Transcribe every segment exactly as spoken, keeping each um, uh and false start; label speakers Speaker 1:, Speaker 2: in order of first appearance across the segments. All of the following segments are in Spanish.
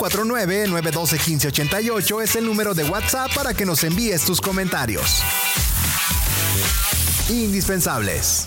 Speaker 1: cuatro nueve, nueve uno dos, uno cinco ocho ocho es el número de WhatsApp para que nos envíes tus comentarios. Indispensables.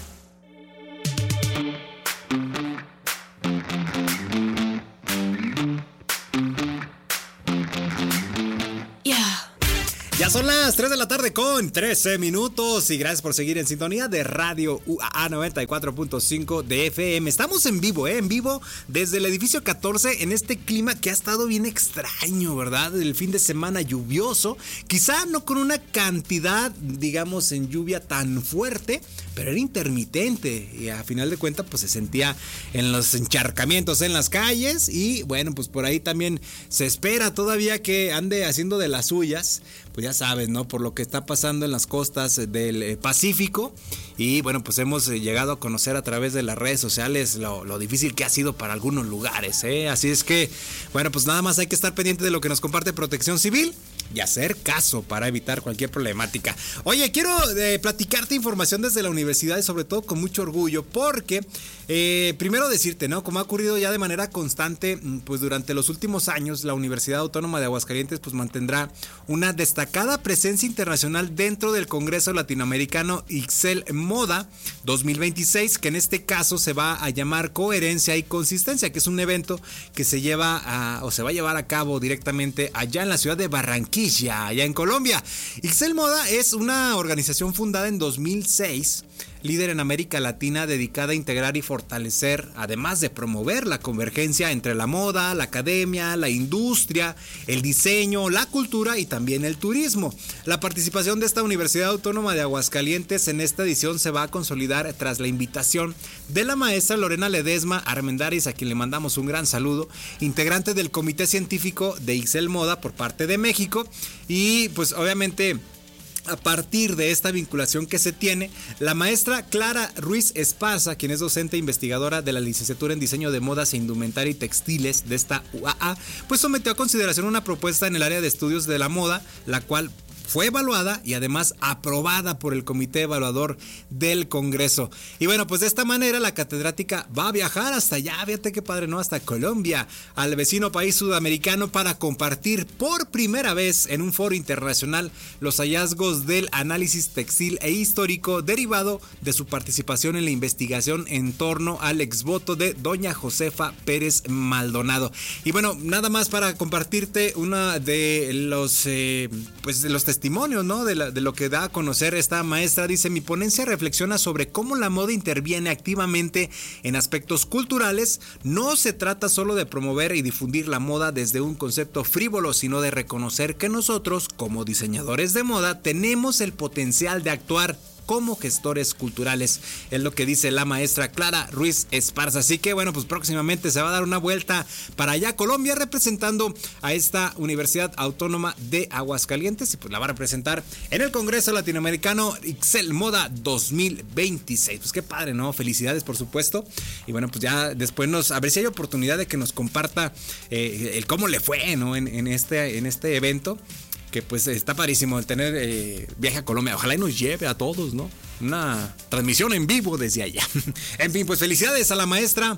Speaker 2: Ya son las tres de la tarde con trece minutos y gracias por seguir en sintonía de Radio U A A noventa y cuatro punto cinco de F M. Estamos en vivo, ¿eh? En vivo desde el edificio catorce en este clima que ha estado bien extraño, ¿verdad? El fin de semana lluvioso, quizá no con una cantidad, digamos, en lluvia tan fuerte, pero era intermitente y a final de cuentas pues se sentía en los encharcamientos en las calles y bueno, pues por ahí también se espera todavía que ande haciendo de las suyas. Pues ya sabes, ¿no? Por lo que está pasando en las costas del Pacífico. Y bueno, pues hemos llegado a conocer a través de las redes sociales lo, lo difícil que ha sido para algunos lugares, ¿eh? Así es que, bueno, pues nada más hay que estar pendiente de lo que nos comparte Protección Civil y hacer caso para evitar cualquier problemática. Oye, quiero eh, platicarte información desde la universidad y sobre todo con mucho orgullo porque, eh, primero decirte, ¿no? Como ha ocurrido ya de manera constante, pues durante los últimos años, la Universidad Autónoma de Aguascalientes pues mantendrá una destacada presencia internacional dentro del Congreso Latinoamericano Ixel Moda dos mil veintiséis, que en este caso se va a llamar Coherencia y Consistencia, que es un evento que se lleva a, o se va a llevar a cabo directamente allá en la ciudad de Barranquilla, allá en Colombia. Ixel Moda es una organización fundada en dos mil seis, líder en América Latina, dedicada a integrar y fortalecer, además de promover la convergencia entre la moda, la academia, la industria, el diseño, la cultura y también el turismo. La participación de esta Universidad Autónoma de Aguascalientes en esta edición se va a consolidar tras la invitación de la maestra Lorena Ledesma Armendáriz, a quien le mandamos un gran saludo, integrante del Comité Científico de Ixel Moda por parte de México. Y pues obviamente, a partir de esta vinculación que se tiene, la maestra Clara Ruiz Esparza, quien es docente e investigadora de la licenciatura en Diseño de Modas e Indumentaria y Textiles de esta U A A, pues sometió a consideración una propuesta en el área de estudios de la moda, la cual fue evaluada y además aprobada por el Comité Evaluador del Congreso. Y bueno, pues de esta manera la catedrática va a viajar hasta allá, fíjate qué padre, ¿no? Hasta Colombia, al vecino país sudamericano, para compartir por primera vez en un foro internacional los hallazgos del análisis textil e histórico derivado de su participación en la investigación en torno al exvoto de doña Josefa Pérez Maldonado. Y bueno, nada más para compartirte una de los, eh, pues de los testimonios testimonios, ¿no? De, la, de lo que da a conocer esta maestra. Dice: mi ponencia reflexiona sobre cómo la moda interviene activamente en aspectos culturales. No se trata solo de promover y difundir la moda desde un concepto frívolo, sino de reconocer que nosotros, como diseñadores de moda, tenemos el potencial de actuar como gestores culturales, es lo que dice la maestra Clara Ruiz Esparza. Así que bueno, pues próximamente se va a dar una vuelta para allá, Colombia, representando a esta Universidad Autónoma de Aguascalientes, y pues la va a representar en el Congreso Latinoamericano Ixel Moda dos mil veintiséis. Pues qué padre, ¿no? Felicidades, por supuesto. Y bueno, pues ya después nos, a ver si hay oportunidad de que nos comparta eh, el cómo le fue, ¿no? En, en, este, en este evento, que pues está padrísimo el tener eh, viaje a Colombia. Ojalá y nos lleve a todos, ¿no? Una transmisión en vivo desde allá. En fin, pues felicidades a la maestra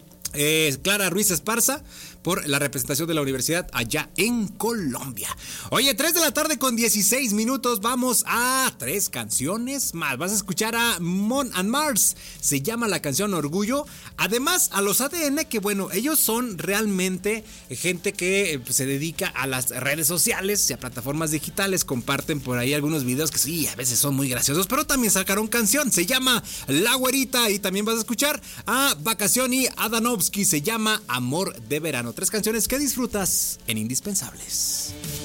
Speaker 2: eh, Clara Ruiz Esparza por la representación de la universidad allá en Colombia. Oye, tres de la tarde con dieciséis minutos. Vamos a tres canciones más. Vas a escuchar a Mon and Mars. Se llama la canción Orgullo. Además, a los A D N, que bueno, ellos son realmente gente que eh, se dedica a las redes sociales y a plataformas digitales. Comparten por ahí algunos videos que sí, a veces son muy graciosos, pero también sacaron canción. Se llama La Güerita. Y también vas a escuchar a Vacacioni Adanovsky. Se llama Amor de Verano. Tres canciones que disfrutas en Indispensables.